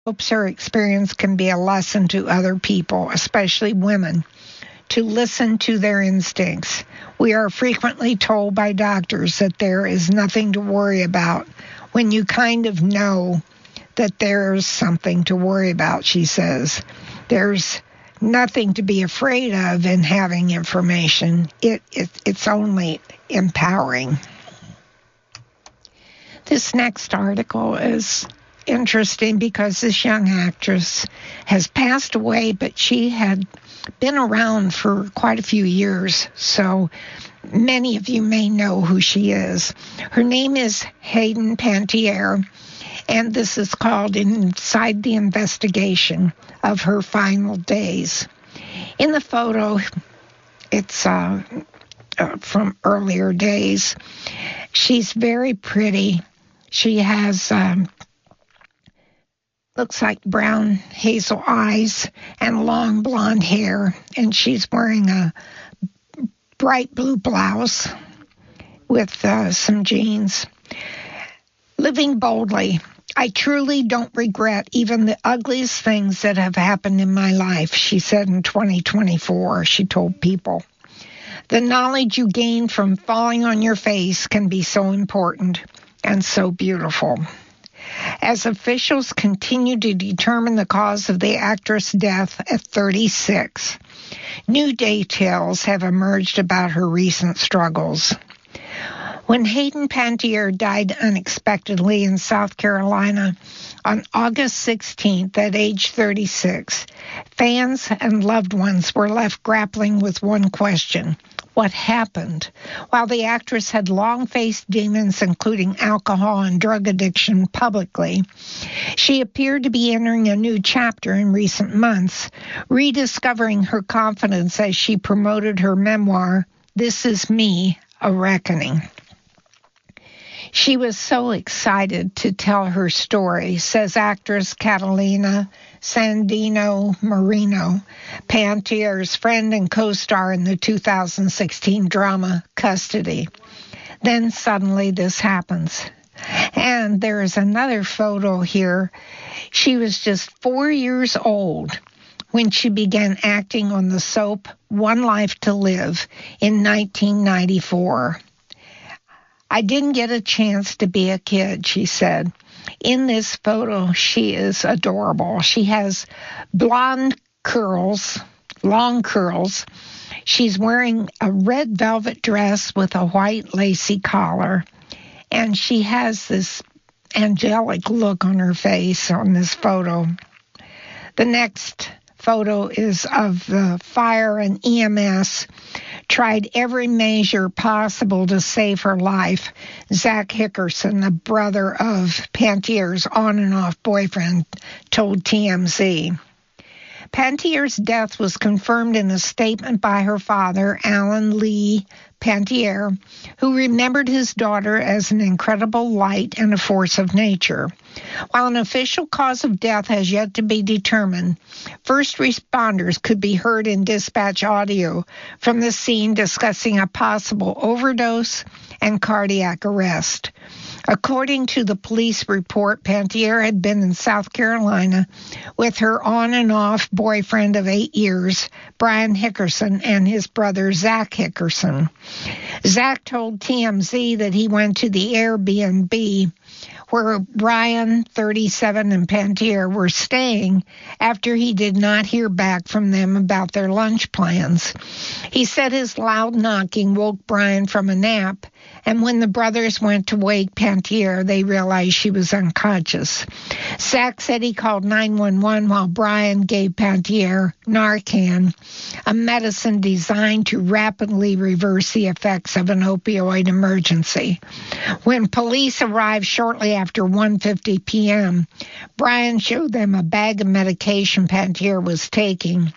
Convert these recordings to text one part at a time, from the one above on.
Hopes her experience can be a lesson to other people, especially women, to listen to their instincts. We are frequently told by doctors that there is nothing to worry about when you kind of know that there's something to worry about, she says. There's nothing to be afraid of in having information. It's only empowering. This next article is interesting because this young actress has passed away, but she had been around for quite a few years, so many of you may know who she is. Her name is Hayden Panettiere, and this is called Inside the Investigation of Her Final Days. In the photo, it's from earlier days. She's very pretty. She has looks like brown hazel eyes and long blonde hair, and she's wearing a bright blue blouse with some jeans. Living boldly, I truly don't regret even the ugliest things that have happened in my life, she said in 2024, she told People. The knowledge you gain from falling on your face can be so important and so beautiful. As officials continue to determine the cause of the actress' death at 36, new details have emerged about her recent struggles. When Hayden Panettiere died unexpectedly in South Carolina on August 16th at age 36, fans and loved ones were left grappling with one question: what happened? While the actress had long faced demons, including alcohol and drug addiction, publicly, she appeared to be entering a new chapter in recent months, rediscovering her confidence as she promoted her memoir, This Is Me, A Reckoning. She was so excited to tell her story, says actress Catalina Sandino Marino, Panettiere friend and co-star in the 2016 drama Custody. Then suddenly this happens. And there is another photo here. She was just 4 years old when she began acting on the soap One Life to Live in 1994. I didn't get a chance to be a kid, she said. In this photo, she is adorable. She has blonde curls, long curls. She's wearing a red velvet dress with a white lacy collar, and she has this angelic look on her face on this photo. The next photo is of the fire and EMS tried every measure possible to save her life. Zach Hickerson, the brother of Panettiere on and off boyfriend, told TMZ. Panettiere's death was confirmed in a statement by her father, Alan Lee Panettiere, who remembered his daughter as an incredible light and a force of nature. While an official cause of death has yet to be determined, first responders could be heard in dispatch audio from the scene discussing a possible overdose and cardiac arrest. According to the police report, Panettiere had been in South Carolina with her on and off boyfriend of 8 years, Brian Hickerson, and his brother, Zach Hickerson. Zach told TMZ that he went to the Airbnb where Brian, 37, and Panettiere were staying after he did not hear back from them about their lunch plans. He said his loud knocking woke Brian from a nap, and when the brothers went to wake Panettiere, they realized she was unconscious. Zach said he called 911 while Brian gave Panettiere Narcan, a medicine designed to rapidly reverse the effects of an opioid emergency. When police arrived shortly after 1:50 p.m., Brian showed them a bag of medication Panettiere was taking.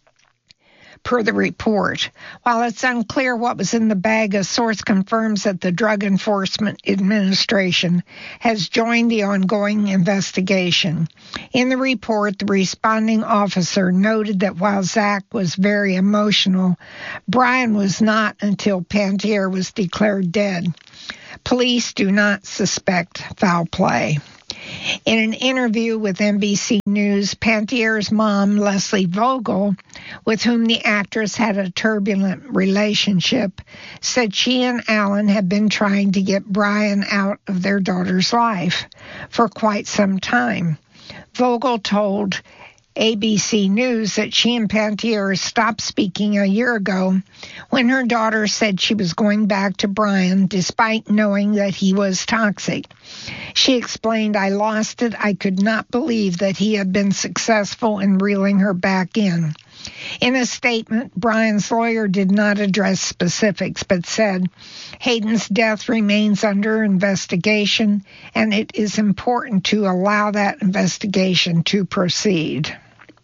Per the report, while it's unclear what was in the bag, a source confirms that the Drug Enforcement Administration has joined the ongoing investigation. In the report, the responding officer noted that while Zach was very emotional, Brian was not until Panettiere was declared dead. Police do not suspect foul play. In an interview with NBC News, Pantiere's mom, Leslie Vogel, with whom the actress had a turbulent relationship, said she and Alan had been trying to get Brian out of their daughter's life for quite some time. Vogel told ABC News that she and Pantiere stopped speaking a year ago when her daughter said she was going back to Brian despite knowing that he was toxic. She explained, "I lost it. I could not believe that he had been successful in reeling her back in." In a statement, Brian's lawyer did not address specifics, but said, "Hayden's death remains under investigation, and it is important to allow that investigation to proceed."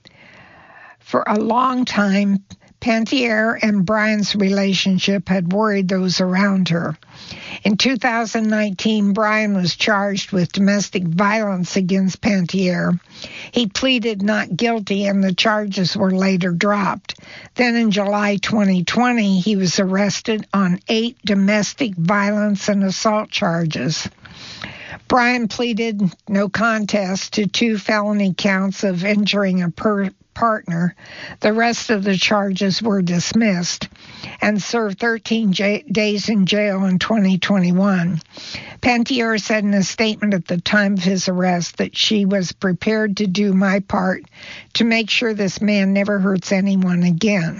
For a long time, Pantiere and Brian's relationship had worried those around her. In 2019, Brian was charged with domestic violence against Pantiere. He pleaded not guilty, and the charges were later dropped. Then in July 2020, he was arrested on 8 domestic violence and assault charges. Brian pleaded no contest to 2 felony counts of injuring a partner. The rest of the charges were dismissed and served 13 days in jail in 2021. Pantiere said in a statement at the time of his arrest that she was prepared to do my part to make sure this man never hurts anyone again.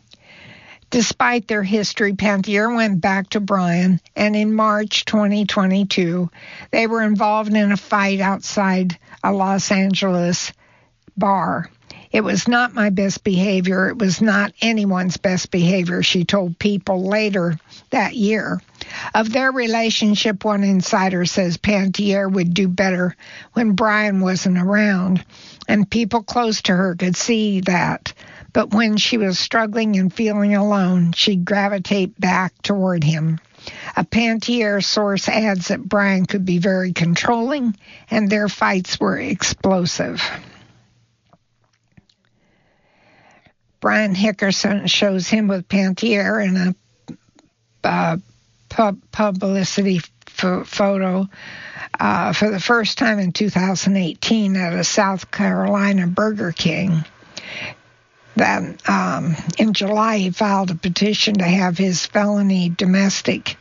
Despite their history, Pantiere went back to Brian, and in March 2022, they were involved in a fight outside a Los Angeles bar. "It was not my best behavior. It was not anyone's best behavior," she told People later that year. Of their relationship, one insider says Pantiere would do better when Brian wasn't around, and people close to her could see that. But when she was struggling and feeling alone, she'd gravitate back toward him. A Pantiere source adds that Brian could be very controlling, and their fights were explosive. Brian Hickerson shows him with Pantiere in a publicity photo for the first time in 2018 at a South Carolina Burger King. Then in July, he filed a petition to have his felony domestic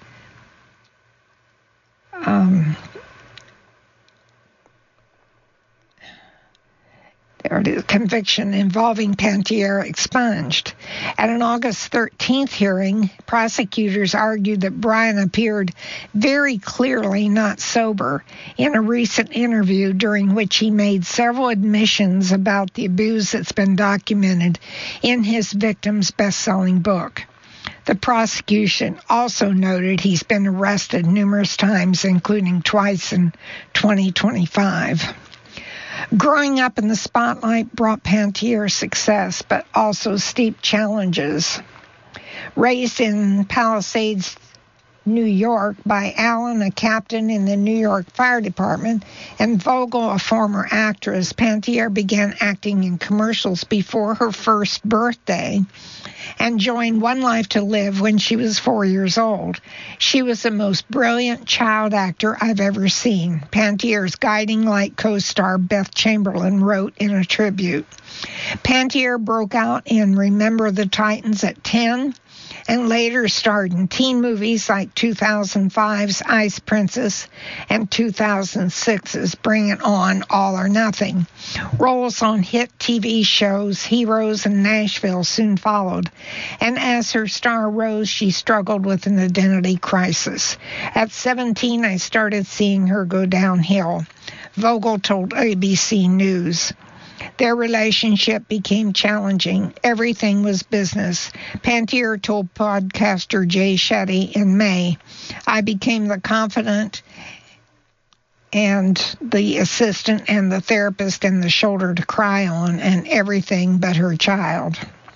conviction involving Pantiere expunged. At an August 13th hearing, prosecutors argued that Brian appeared very clearly not sober in a recent interview during which he made several admissions about the abuse that's been documented in his victim's best-selling book. The prosecution also noted he's been arrested numerous times, including twice in 2025. Growing up in the spotlight brought Pantiere success, but also steep challenges. Raised in Palisades, New York, by Alan, a captain in the New York Fire Department, and Vogel, a former actress, Pantiere began acting in commercials before her first birthday and joined One Life to Live when she was 4 years old. She was the most brilliant child actor I've ever seen, Pantiere's guiding light co-star Beth Chamberlain wrote in a tribute. Pantiere broke out in Remember the Titans at 10 and later starred in teen movies like 2005's Ice Princess and 2006's Bring It On, All or Nothing. Roles on hit TV shows Heroes and Nashville soon followed, and as her star rose, she struggled with an identity crisis. At 17, I started seeing her go downhill, Vogel told ABC News. Their relationship became challenging. Everything was business. Pantiere told podcaster Jay Shetty in May, "I became the confidant and the assistant and the therapist and the shoulder to cry on and everything but her child."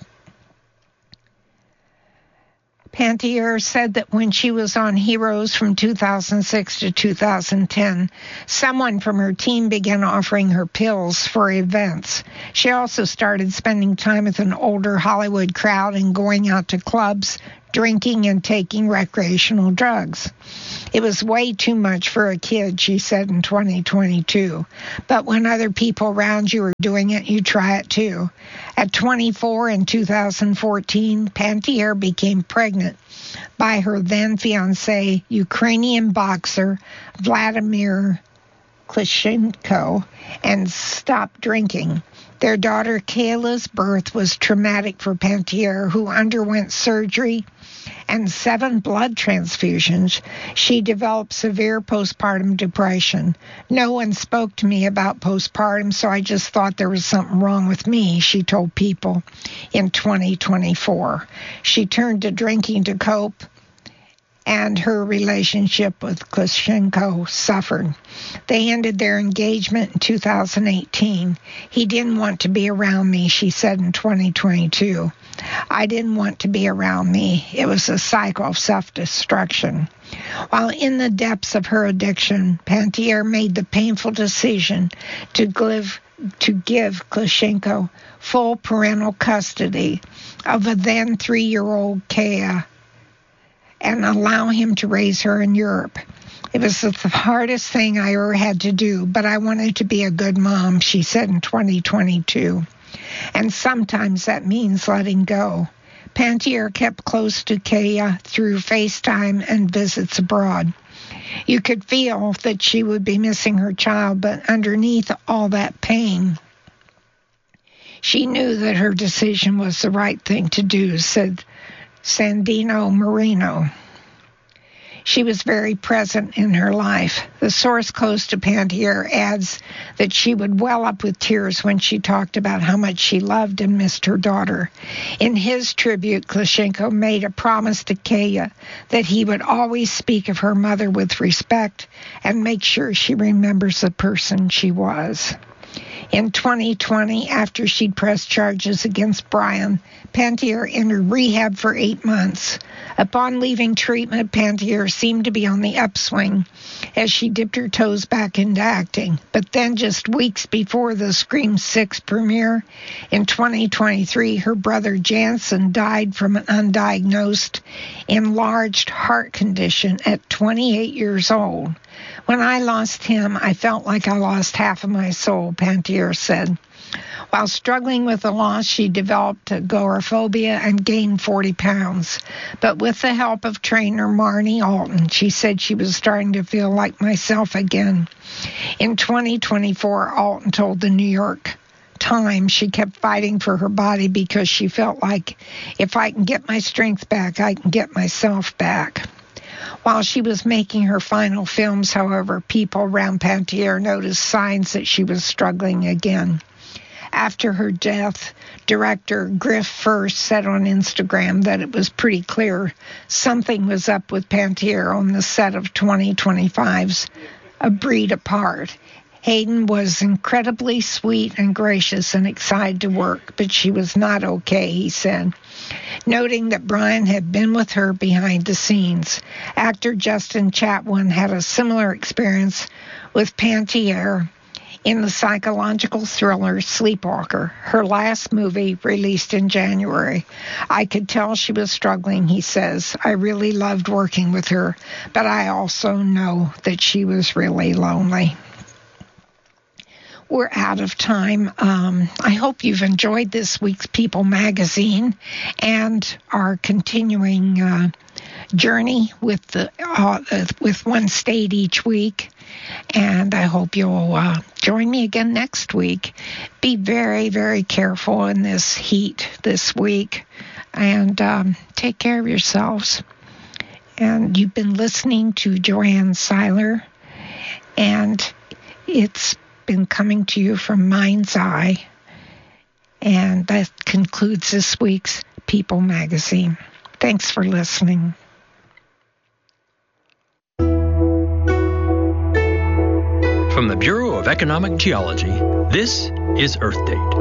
Pantiere said that when she was on Heroes from 2006 to 2010, someone from her team began offering her pills for events. She also started spending time with an older Hollywood crowd and going out to clubs, drinking and taking recreational drugs. It was way too much for a kid, she said in 2022. But when other people around you are doing it, you try it too. At 24 in 2014, Pantier became pregnant by her then fiancé, Ukrainian boxer Vladimir Klitschko, and stopped drinking. Their daughter Kayla's birth was traumatic for Pantier, who underwent surgery and 7 blood transfusions. She developed severe postpartum depression. No one spoke to me about postpartum, so I just thought there was something wrong with me, she told People in 2024. She turned to drinking to cope, and her relationship with Klitschko suffered. They ended their engagement in 2018. He didn't want to be around me, she said in 2022. I didn't want to be around me. It was a cycle of self-destruction. While in the depths of her addiction, Pantier made the painful decision to give Klitschko full parental custody of a then 3-year-old Kaya and allow him to raise her in Europe. It was the hardest thing I ever had to do, but I wanted to be a good mom, she said in 2022. And sometimes that means letting go. Pantier kept close to Kaya through FaceTime and visits abroad. You could feel that she would be missing her child, but underneath all that pain, she knew that her decision was the right thing to do, said Sandino Marino. She was very present in her life. The source close to Pantier adds that she would well up with tears when she talked about how much she loved and missed her daughter. In his tribute, Klitschko made a promise to Kaya that he would always speak of her mother with respect and make sure she remembers the person she was. In 2020, after she'd pressed charges against Brian, Pantier entered rehab for 8 months. Upon leaving treatment, Pantier seemed to be on the upswing as she dipped her toes back into acting. But then just weeks before the Scream 6 premiere in 2023, her brother Jansen died from an undiagnosed enlarged heart condition at 28 years old. When I lost him, I felt like I lost half of my soul, Pantier said. While struggling with the loss, she developed agoraphobia and gained 40 pounds. But with the help of trainer Marnie Alton, she said she was starting to feel like myself again. In 2024, Alton told the New York Times she kept fighting for her body because she felt like if I can get my strength back, I can get myself back. While she was making her final films, however, people around Pantier noticed signs that she was struggling again. After her death, director Griff First said on Instagram that it was pretty clear something was up with Pantier on the set of 2025's A Breed Apart. Hayden was incredibly sweet and gracious and excited to work, but she was not okay, he said, noting that Brian had been with her behind the scenes. Actor Justin Chatwin had a similar experience with Pantier in the psychological thriller Sleepwalker, her last movie released in January. I could tell she was struggling, he says. I really loved working with her, but I also know that she was really lonely. We're out of time. I hope you've enjoyed this week's People magazine and our continuing journey with one state each week. And I hope you'll join me again next week. Be very, very careful in this heat this week, and take care of yourselves. And you've been listening to Joanne Seiler, and it's been coming to you from Mind's Eye. And that concludes this week's People magazine. Thanks for listening. From the Bureau of Economic Geology, this is Earth Date.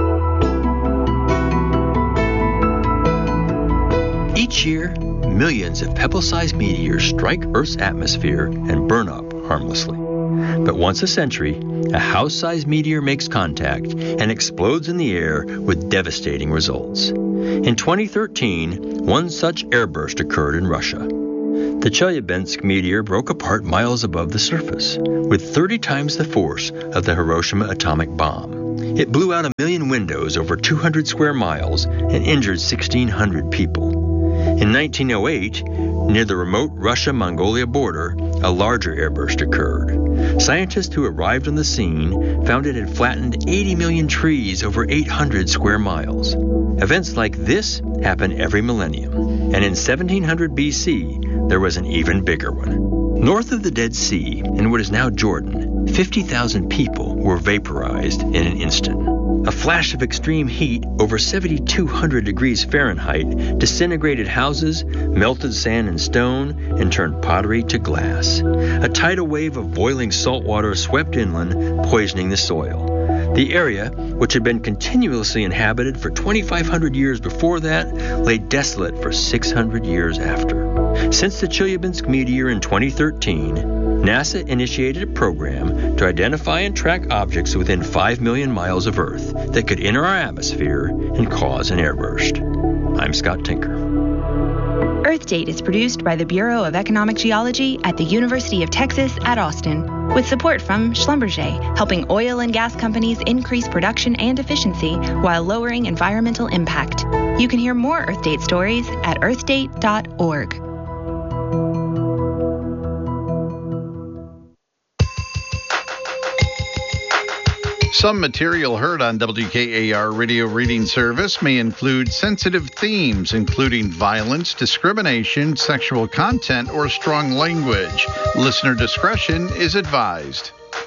Each year, millions of pebble-sized meteors strike Earth's atmosphere and burn up harmlessly. But once a century, a house-sized meteor makes contact and explodes in the air with devastating results. In 2013, one such airburst occurred in Russia. The Chelyabinsk meteor broke apart miles above the surface, with 30 times the force of the Hiroshima atomic bomb. It blew out 1 million windows over 200 square miles and injured 1,600 people. In 1908, near the remote Russia-Mongolia border, a larger airburst occurred. Scientists who arrived on the scene found it had flattened 80 million trees over 800 square miles. Events like this happen every millennium, and in 1700 BC, there was an even bigger one. North of the Dead Sea, in what is now Jordan, 50,000 people were vaporized in an instant. A flash of extreme heat over 7,200 degrees Fahrenheit disintegrated houses, melted sand and stone, and turned pottery to glass. A tidal wave of boiling salt water swept inland, poisoning the soil. The area, which had been continuously inhabited for 2,500 years before that, lay desolate for 600 years after. Since the Chelyabinsk meteor in 2013, NASA initiated a program to identify and track objects within 5 million miles of Earth that could enter our atmosphere and cause an airburst. I'm Scott Tinker. Earth Date is produced by the Bureau of Economic Geology at the University of Texas at Austin, with support from Schlumberger, helping oil and gas companies increase production and efficiency while lowering environmental impact. You can hear more Earth Date stories at earthdate.org. Some material heard on WKAR Radio Reading Service may include sensitive themes, including violence, discrimination, sexual content, or strong language. Listener discretion is advised.